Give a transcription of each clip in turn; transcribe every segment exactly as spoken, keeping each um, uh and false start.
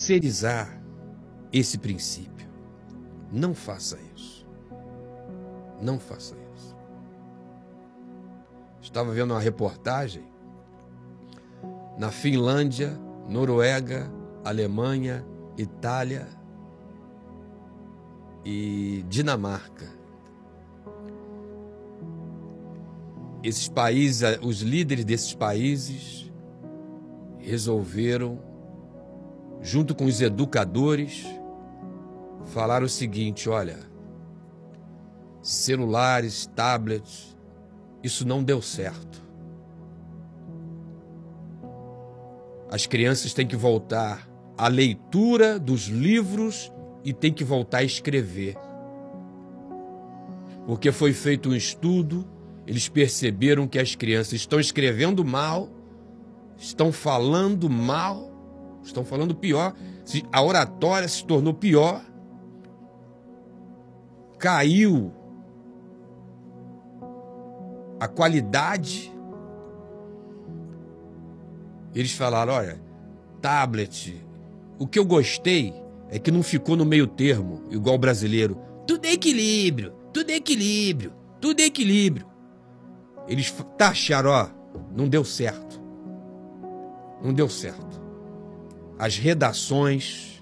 terceirizar esse princípio. Não faça isso. Não faça isso. Estava vendo uma reportagem na Finlândia, Noruega, Alemanha, Itália e Dinamarca. Esses países, os líderes desses países resolveram, junto com os educadores, falar o seguinte: olha, celulares, tablets, isso não deu certo. As crianças têm que voltar à leitura dos livros e têm que voltar a escrever. Porque foi feito um estudo, eles perceberam que as crianças estão escrevendo mal, estão falando mal, estão falando pior, a oratória se tornou pior, caiu a qualidade. Eles falaram: olha, tablet, o que eu gostei é que não ficou no meio termo, igual o brasileiro. Tudo é equilíbrio, tudo é equilíbrio, tudo é equilíbrio. Eles taxaram, ó, não deu certo. Não deu certo. As redações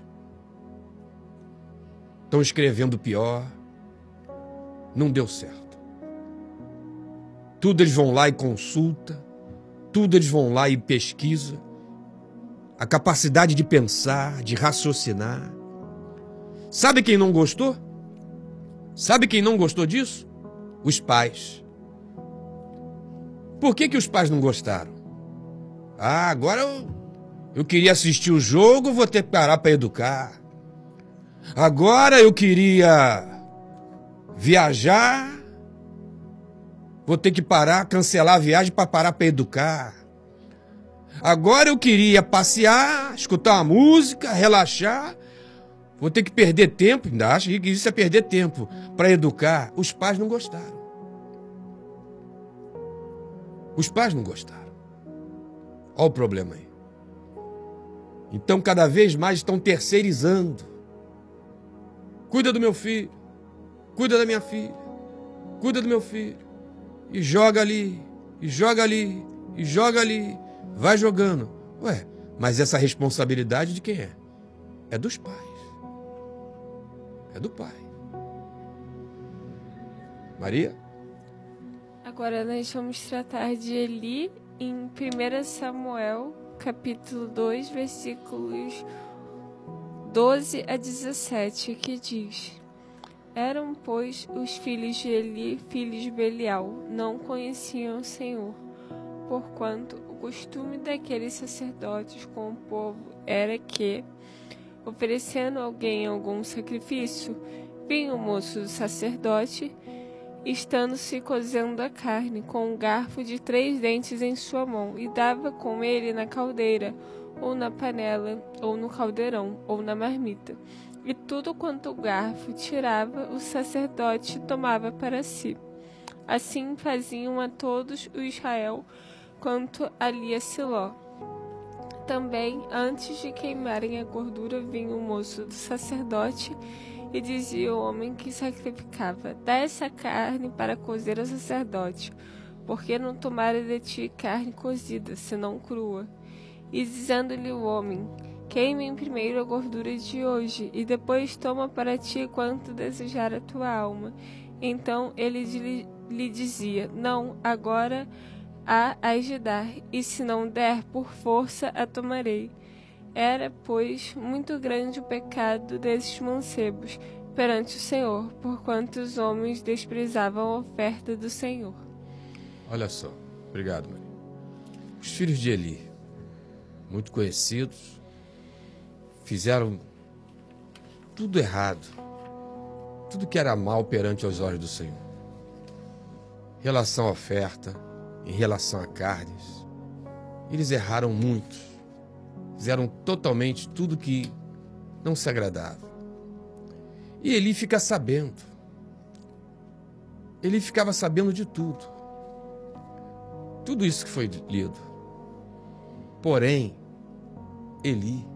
estão escrevendo pior. Não deu certo. Tudo eles vão lá e consulta. Tudo eles vão lá e pesquisa. A capacidade de pensar, de raciocinar. Sabe quem não gostou? Sabe quem não gostou disso? Os pais. Por que que os pais não gostaram? Ah, agora eu, eu queria assistir o jogo, vou ter que parar para educar. Agora eu queria viajar, vou ter que parar, cancelar a viagem para parar para educar. Agora eu queria passear, escutar uma música, relaxar, vou ter que perder tempo, ainda acho que isso é perder tempo para educar. Os pais não gostaram. Os pais não gostaram. Olha o problema aí. Então, cada vez mais estão terceirizando. Cuida do meu filho. Cuida da minha filha. Cuida do meu filho. E joga ali. E joga ali. E joga ali. Vai jogando. Ué, mas essa responsabilidade de quem é? É dos pais. É do pai. Maria? Agora nós vamos tratar de Eli em primeiro Samuel, capítulo dois, versículos doze a dezessete, que diz: Eram, pois, os filhos de Eli, filhos de Belial, não conheciam o Senhor, porquanto o costume daqueles sacerdotes com o povo era que, oferecendo alguém algum sacrifício, vinha o moço do sacerdote, estando-se cozendo a carne, com um garfo de três dentes em sua mão, e dava com ele na caldeira, ou na panela, ou no caldeirão, ou na marmita. E tudo quanto o garfo tirava, o sacerdote tomava para si. Assim faziam a todos o Israel, quanto ali a Siló. Também, antes de queimarem a gordura, vinha o moço do sacerdote, e dizia ao homem que sacrificava: Dá essa carne para cozer ao sacerdote, porque não tomara de ti carne cozida, senão crua. E dizendo-lhe o homem: Queime primeiro a gordura de hoje, e depois toma para ti quanto desejar a tua alma. Então ele lhe, lhe dizia: Não, agora a hás de dar, e se não der, por força a tomarei. Era, pois, muito grande o pecado desses mancebos perante o Senhor, porquanto os homens desprezavam a oferta do Senhor. Olha só. Obrigado, Maria. Os filhos de Eli, muito conhecidos, fizeram tudo errado. Tudo que era mal perante os olhos do Senhor. Em relação à oferta, em relação a carnes, eles erraram muito. Fizeram totalmente tudo que não se agradava. E Eli fica sabendo. Ele ficava sabendo de tudo. Tudo isso que foi lido. Porém, Eli